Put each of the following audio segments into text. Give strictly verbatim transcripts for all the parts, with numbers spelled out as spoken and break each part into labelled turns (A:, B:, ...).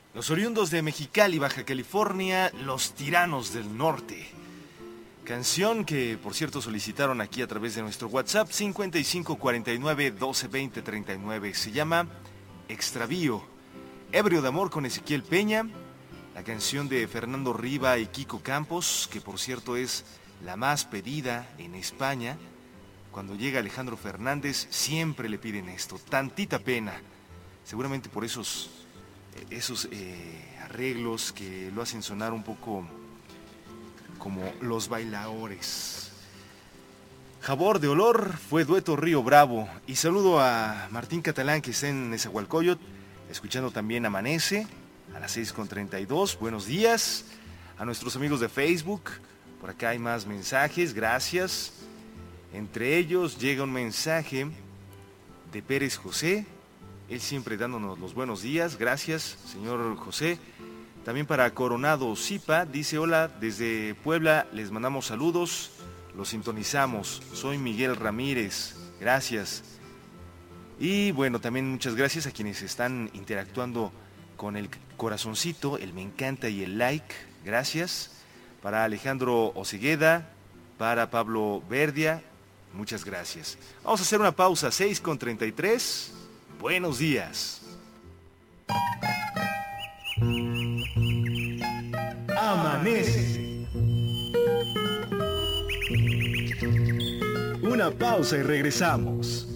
A: Los oriundos de Mexicali, Baja California, Los Tiranos del Norte. Canción que, por cierto, solicitaron aquí a través de nuestro WhatsApp cincuenta y cinco cuarenta y nueve doce veinte treinta y nueve. Se llama Extravío. Ebrio de amor con Ezequiel Peña. La canción de Fernando Riva y Kiko Campos, que por cierto es la más pedida en España. Cuando llega Alejandro Fernández siempre le piden esto, Tantita Pena. Seguramente por esos, esos eh, arreglos que lo hacen sonar un poco como Los Bailadores. Jabor de Olor fue dueto Río Bravo. Y saludo a Martín Catalán, que está en Nezahualcóyotl, escuchando también Amanece a las seis con treinta y dos. Buenos días a nuestros amigos de Facebook. Por acá hay más mensajes, gracias. Entre ellos llega un mensaje de Pérez José, él siempre dándonos los buenos días. Gracias, señor José. También para Coronado Zipa, dice: hola, desde Puebla les mandamos saludos, los sintonizamos. Soy Miguel Ramírez, gracias. Y bueno, también muchas gracias a quienes están interactuando con el corazoncito, el me encanta y el like, gracias. Para Alejandro Osegueda, para Pablo Verdia, muchas gracias. Vamos a hacer una pausa, seis con treinta y tres. Buenos días. Amanece. Una pausa y regresamos.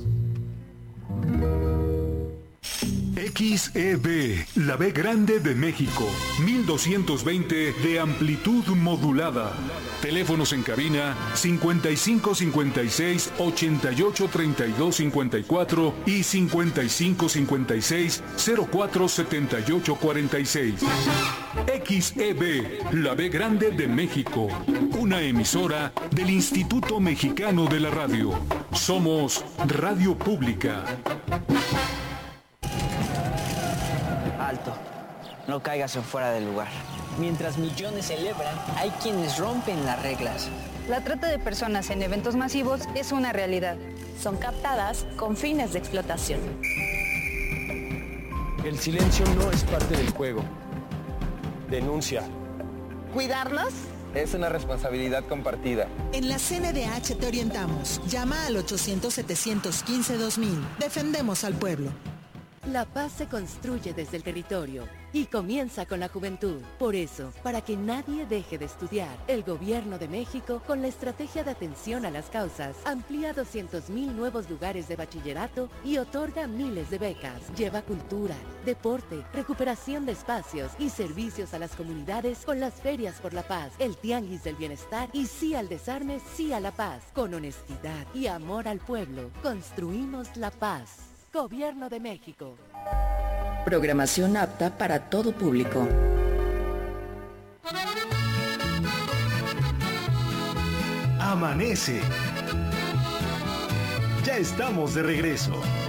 B: X E B, la B grande de México, mil doscientos veinte de amplitud modulada. Teléfonos en cabina cincuenta y cinco cincuenta y seis ochenta y ocho treinta y dos cincuenta y cuatro y cincuenta y cinco cincuenta y seis cero cuatro setenta y ocho cuarenta y seis. X E B, la B grande de México, una emisora del Instituto Mexicano de la Radio. Somos Radio Pública.
C: Alto, no caigas en fuera del lugar. Mientras millones celebran, hay quienes rompen las reglas.
D: La trata de personas en eventos masivos es una realidad.
E: Son captadas con fines de explotación.
F: El silencio no es parte del juego. Denuncia.
G: ¿Cuidarlos?
H: Es una responsabilidad compartida.
G: En la C N D H te orientamos. Llama al ochocientos setecientos quince dos mil. Defendemos al pueblo.
I: La paz se construye desde el territorio y comienza con la juventud. Por eso, para que nadie deje de estudiar, el Gobierno de México, con la estrategia de atención a las causas, amplía doscientos mil nuevos lugares de bachillerato y otorga miles de becas. Lleva cultura, deporte, recuperación de espacios y servicios a las comunidades con las ferias por la paz, el tianguis del bienestar y sí al desarme, sí a la paz. Con honestidad y amor al pueblo, construimos la paz. Gobierno de México.
J: Programación apta para todo público.
A: Amanece. Ya estamos de regreso.